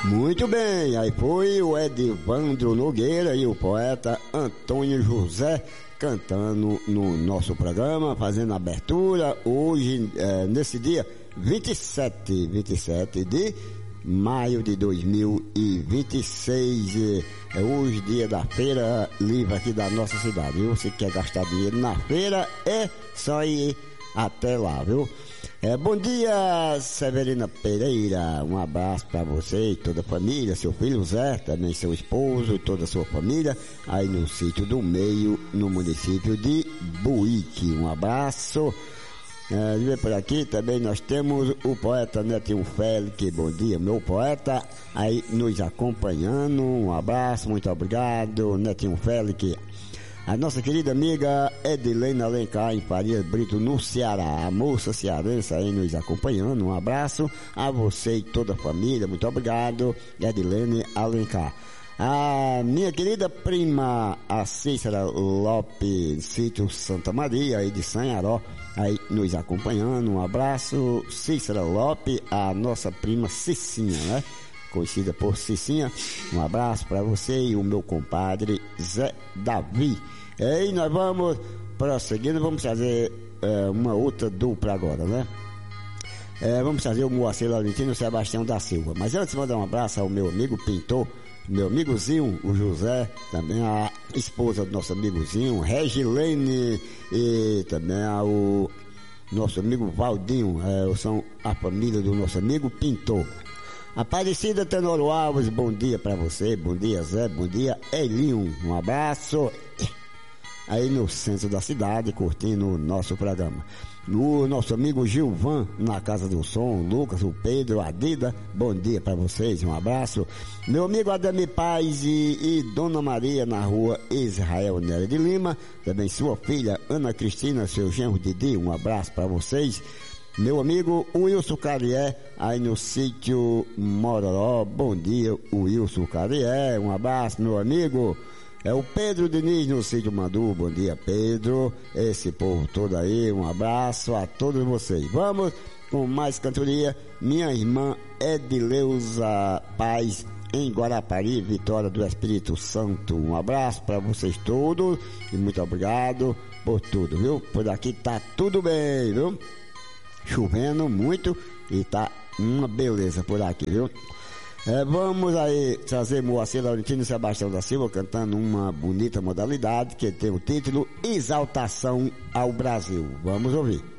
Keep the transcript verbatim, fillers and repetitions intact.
Muito bem, aí foi o Edivandro Nogueira e o poeta Antônio José cantando no nosso programa, fazendo a abertura hoje, é, nesse dia vinte e sete, vinte e sete de maio de dois mil e vinte e seis. É hoje dia da feira livre aqui da nossa cidade, viu? Se quer gastar dinheiro na feira, é só ir até lá, viu? É, bom dia, Severina Pereira, um abraço para você e toda a família, seu filho Zé, também seu esposo e toda a sua família, aí no sítio do Meio, no município de Buíque. Um abraço. É, por aqui também nós temos o poeta Netinho Félix. Bom dia, meu poeta, aí nos acompanhando. Um abraço, muito obrigado, Netinho Félix. A nossa querida amiga Edilene Alencar, em Faria Brito, no Ceará. A moça cearense aí nos acompanhando. Um abraço a você e toda a família. Muito obrigado, Edilene Alencar. A minha querida prima, a Cícera Lopes, sítio Santa Maria, aí de Sanharó, aí nos acompanhando. Um abraço, Cícera Lopes, a nossa prima Cicinha, né? Conhecida por Cicinha. Um abraço para você e o meu compadre Zé Davi. E nós vamos prosseguindo, vamos fazer é, uma outra dupla agora, né? É, vamos fazer o Moacir Laurentino e o Sebastião da Silva. Mas antes, mandar um abraço ao meu amigo pintor, meu amigozinho, o José, também a esposa do nosso amigozinho, Regilene, e também ao nosso amigo Valdinho, é, são a família do nosso amigo pintor. Aparecida Tenoro Alves, bom dia pra você, bom dia Zé, bom dia Elinho, um abraço aí no centro da cidade, curtindo o nosso programa. O nosso amigo Gilvan, na Casa do Som, Lucas, o Pedro, a Dida, bom dia pra vocês, um abraço. Meu amigo Ademir Paz e, e Dona Maria, na rua Israel Nery de Lima, também sua filha Ana Cristina, seu genro Didi, um abraço pra vocês. Meu amigo Wilson Carié, aí no sítio Mororó, bom dia Wilson Carié, um abraço meu amigo. É o Pedro Diniz no sítio Mandu, bom dia Pedro, esse povo todo aí, um abraço a todos vocês. Vamos com mais cantoria, minha irmã Edileuza Paz, em Guarapari, Vitória do Espírito Santo. Um abraço para vocês todos e muito obrigado por tudo, viu? Por aqui tá tudo bem, viu? Chovendo muito e tá uma beleza por aqui, viu? É, vamos aí trazer Moacir Laurentino e Sebastião da Silva cantando uma bonita modalidade que tem o título Exaltação ao Brasil. Vamos ouvir.